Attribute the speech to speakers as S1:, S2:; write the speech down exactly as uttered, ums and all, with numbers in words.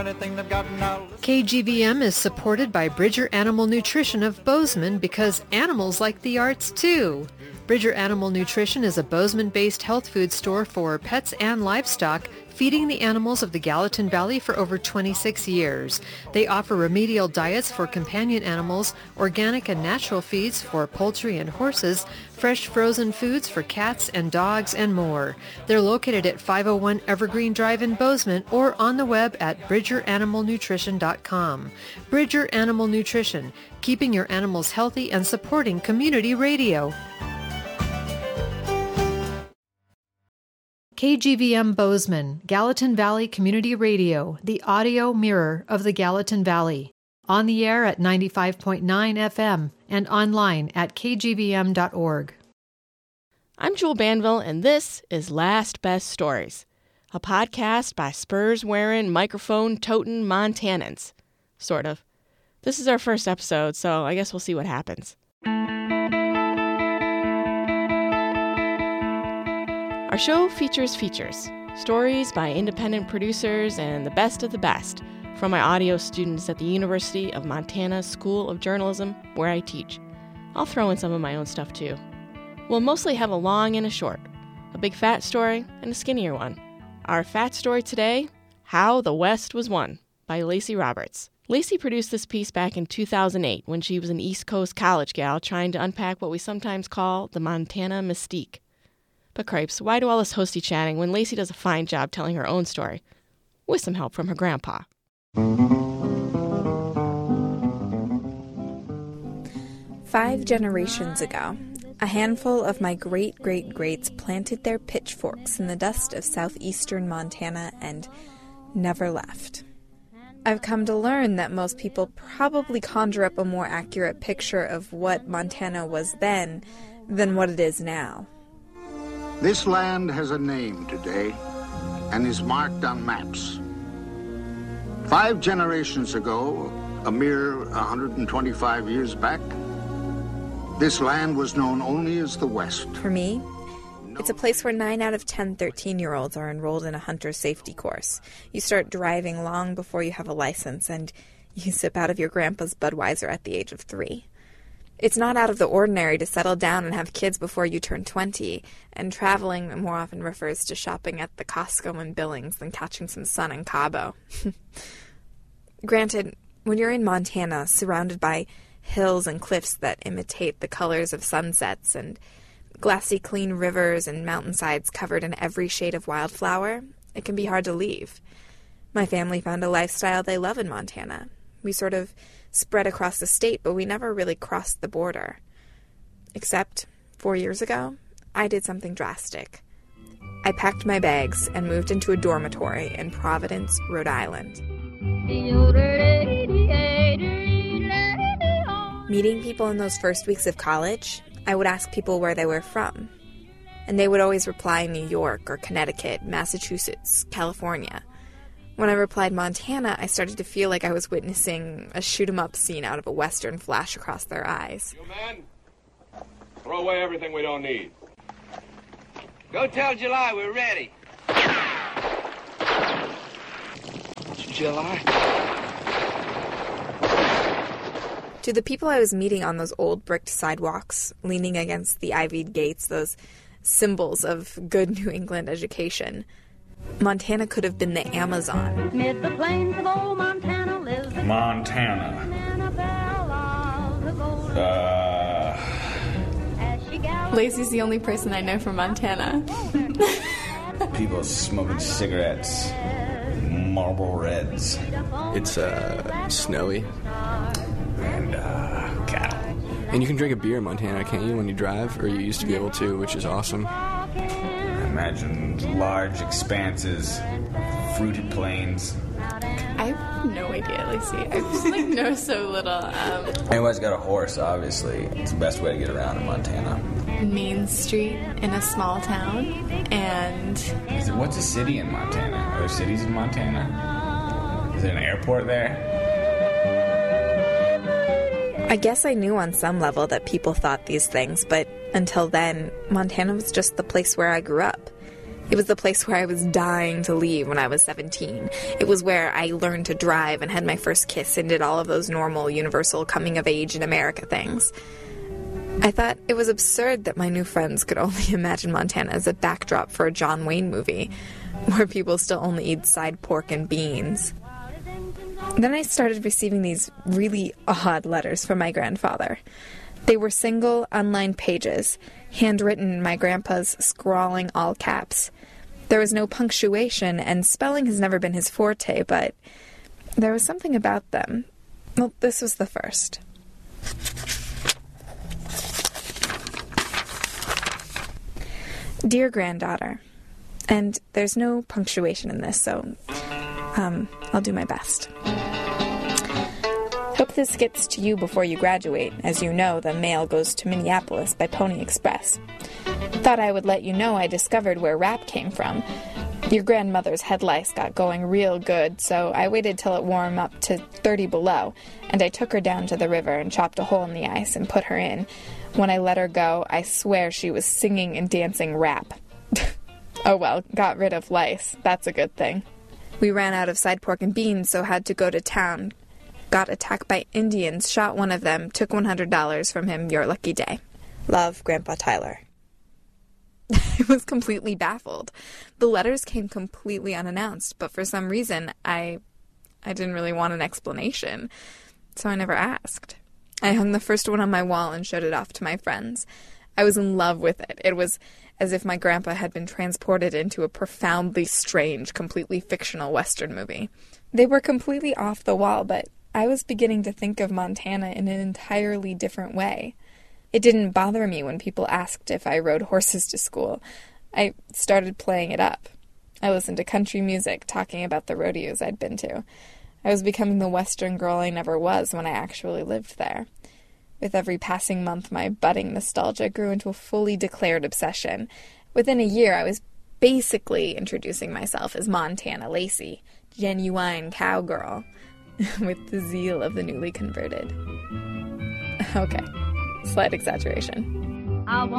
S1: K G V M is supported by Bridger Animal Nutrition of Bozeman because animals like the arts too. Bridger Animal Nutrition is a Bozeman-based health food store for pets and livestock, feeding the animals of the Gallatin Valley for over twenty-six years. They offer remedial diets for companion animals, organic and natural feeds for poultry and horses, fresh frozen foods for cats and dogs, and more. They're located at five oh one Evergreen Drive in Bozeman or on the web at bridger animal nutrition dot com. Bridger Animal Nutrition, keeping your animals healthy and supporting community radio. K G V M Bozeman, Gallatin Valley Community Radio, the audio mirror of the Gallatin Valley. On the air at ninety-five point nine F M and online at k g v m dot org.
S2: I'm Jewel Banville, and this is Last Best Stories, a podcast by Spurs-wearing, microphone-toting Montanans. Sort of. This is our first episode, so I guess we'll see what happens. Our show features features, stories by independent producers and the best of the best from my audio students at the University of Montana School of Journalism, where I teach. I'll throw in some of my own stuff too. We'll mostly have a long and a short, a big fat story and a skinnier one. Our fat story today, How the West Was Won, by Lacey Roberts. Lacey produced this piece back in two thousand eight when she was an East Coast college gal trying to unpack what we sometimes call the Montana mystique. But cripes, why do all this hosty chatting when Lacey does a fine job telling her own story, with some help from her grandpa?
S3: Five generations ago, a handful of my great-great-greats planted their pitchforks in the dust of southeastern Montana and never left. I've come to learn that most people probably conjure up a more accurate picture of what Montana was then than what it is now.
S4: This land has a name today and is marked on maps. Five generations ago, a mere one hundred twenty-five years back, this land was known only as the West.
S3: For me, it's a place where nine out of ten thirteen-year-olds are enrolled in a hunter safety course. You start driving long before you have a license, and you sip out of your grandpa's Budweiser at the age of three. It's not out of the ordinary to settle down and have kids before you turn twenty, and traveling more often refers to shopping at the Costco in Billings than catching some sun in Cabo. Granted, when you're in Montana, surrounded by hills and cliffs that imitate the colors of sunsets, and glassy clean rivers and mountainsides covered in every shade of wildflower, it can be hard to leave. My family found a lifestyle they love in Montana. We sort of spread across the state, but we never really crossed the border. Except, four years ago, I did something drastic. I packed my bags and moved into a dormitory in Providence, Rhode Island. Meeting people in those first weeks of college, I would ask people where they were from. And they would always reply New York or Connecticut, Massachusetts, California. When I replied Montana, I started to feel like I was witnessing a shoot-'em-up scene out of a Western flash across their eyes.
S5: You men, throw away everything we don't need.
S6: Go tell July we're ready.
S5: July?
S3: To the people I was meeting on those old bricked sidewalks, leaning against the ivied gates, those symbols of good New England education, Montana could have been the Amazon.
S7: Mid the plains of old Montana lives
S8: Montana. Uh...
S3: Lacey's the only person I know from Montana.
S8: People smoking cigarettes. Marlboro Reds.
S9: It's, uh, snowy.
S8: And, uh, cattle.
S9: And you can drink a beer in Montana, can't you, when you drive? Or you used to be able to, which is awesome.
S8: Imagine large expanses, fruited plains.
S3: I have no idea, Lacey. I just, like, know so little. Um,
S8: Anybody's got a horse, obviously. It's the best way to get around in Montana.
S3: Main Street in a small town, and...
S8: Is it, what's a city in Montana? Are there cities in Montana? Is there an airport there?
S3: I guess I knew on some level that people thought these things, but until then, Montana was just the place where I grew up. It was the place where I was dying to leave when I was seventeen. It was where I learned to drive and had my first kiss and did all of those normal, universal coming-of-age in America things. I thought it was absurd that my new friends could only imagine Montana as a backdrop for a John Wayne movie, where people still only eat side pork and beans. Then I started receiving these really odd letters from my grandfather. They were single, unlined pages, handwritten in my grandpa's scrawling all caps. There was no punctuation, and spelling has never been his forte, but there was something about them. Well, this was the first. Dear granddaughter, and there's no punctuation in this, so um, I'll do my best. Hope this gets to you before you graduate. As you know, the mail goes to Minneapolis by Pony Express. Thought I would let you know I discovered where rap came from. Your grandmother's head lice got going real good, so I waited till it warmed up to thirty below, and I took her down to the river and chopped a hole in the ice and put her in. When I let her go, I swear she was singing and dancing rap. Oh well, got rid of lice. That's a good thing. We ran out of side pork and beans, so had to go to town. Got attacked by Indians, shot one of them, took one hundred dollars from him. Your lucky day. Love, Grandpa Tyler. I was completely baffled. The letters came completely unannounced, but for some reason, I I didn't really want an explanation, so I never asked. I hung the first one on my wall and showed it off to my friends. I was in love with it. It was as if my grandpa had been transported into a profoundly strange, completely fictional Western movie. They were completely off the wall, but I was beginning to think of Montana in an entirely different way. It didn't bother me when people asked if I rode horses to school. I started playing it up. I listened to country music, talking about the rodeos I'd been to. I was becoming the Western girl I never was when I actually lived there. With every passing month, my budding nostalgia grew into a fully declared obsession. Within a year, I was basically introducing myself as Montana Lacey, genuine cowgirl, with the zeal of the newly converted. Okay, slight exaggeration.
S7: I want